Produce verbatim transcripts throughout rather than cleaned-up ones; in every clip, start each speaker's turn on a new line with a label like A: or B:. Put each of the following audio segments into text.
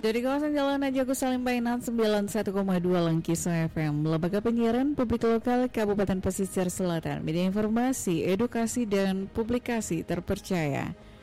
A: Dari kawasan Jalan Haji Agus Salim Bainan sembilan puluh satu koma dua Langkisa F M, Lembaga Penyiaran Publik Lokal Kabupaten Pesisir Selatan, media informasi, edukasi, dan publikasi terpercaya.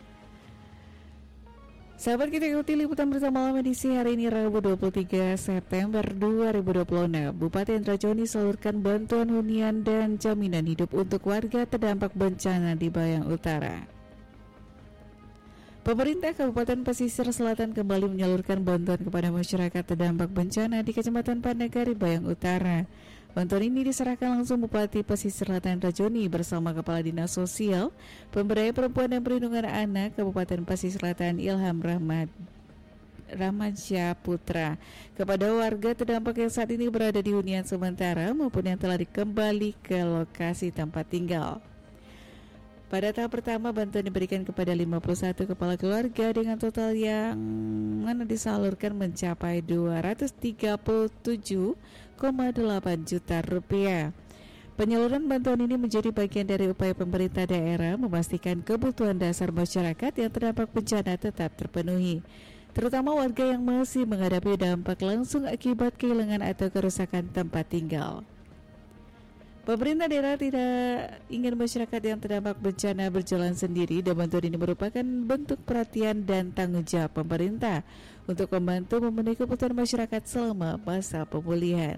A: Sahabat, kita ikuti liputan bersama malam edisi hari ini Rabu dua puluh tiga September dua ribu dua puluh enam. Bupati Indrajoni salurkan bantuan hunian dan jaminan hidup untuk warga terdampak bencana di Bayang Utara. Pemerintah Kabupaten Pesisir Selatan kembali menyalurkan bantuan kepada masyarakat terdampak bencana di Kecamatan Pandagari, Bayang Utara. Bantuan ini diserahkan langsung Bupati Pesisir Selatan Indrajoni bersama Kepala Dinas Sosial, Pemberdayaan Perempuan dan Perlindungan Anak Kabupaten Pesisir Selatan Ilham Rahmat Ramansyah Putra kepada warga terdampak yang saat ini berada di hunian sementara maupun yang telah dikembali ke lokasi tempat tinggal. Pada tahap pertama, bantuan diberikan kepada lima puluh satu kepala keluarga dengan total yang mana disalurkan mencapai dua ratus tiga puluh tujuh koma delapan juta rupiah. Penyaluran bantuan ini menjadi bagian dari upaya pemerintah daerah memastikan kebutuhan dasar masyarakat yang terdampak bencana tetap terpenuhi, terutama warga yang masih menghadapi dampak langsung akibat kehilangan atau kerusakan tempat tinggal. Pemerintah daerah tidak ingin masyarakat yang terdampak bencana berjalan sendiri, dan bantuan ini merupakan bentuk perhatian dan tanggung jawab pemerintah untuk membantu memenuhi kebutuhan masyarakat selama masa pemulihan.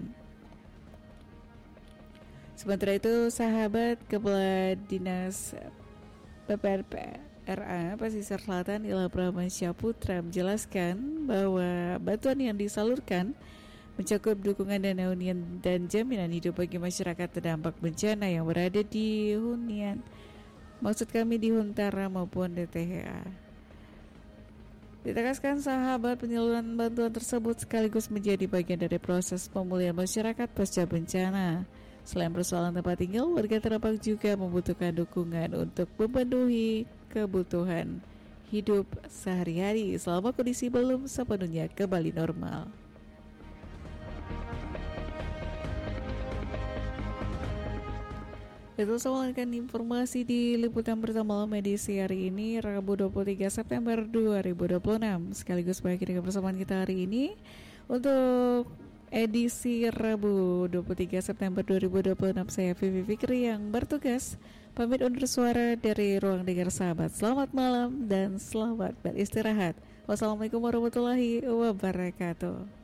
A: Sementara itu, sahabat, Kepala Dinas P P R P R A Pesisir Selatan Ilham Ramansyah Putra menjelaskan bahwa bantuan yang disalurkan mencakup dukungan dana hunian dan jaminan hidup bagi masyarakat terdampak bencana yang berada di hunian, maksud kami di Huntara maupun D T H A. Ditegaskan sahabat, penyaluran bantuan tersebut sekaligus menjadi bagian dari proses pemulihan masyarakat pasca bencana. Selain persoalan tempat tinggal, warga terdampak juga membutuhkan dukungan untuk memenuhi kebutuhan hidup sehari-hari selama kondisi belum sepenuhnya kembali normal. Itu soalkan informasi di liputan pertama malam edisi hari ini Rabu dua puluh tiga September dua ribu dua puluh enam. Sekaligus mengakhiri kebersamaan kita hari ini untuk edisi Rabu dua puluh tiga September dua ribu dua puluh enam. Saya Vivi Fikri yang bertugas pamit undur suara dari ruang dengar sahabat. Selamat malam dan selamat beristirahat. Wassalamualaikum warahmatullahi wabarakatuh.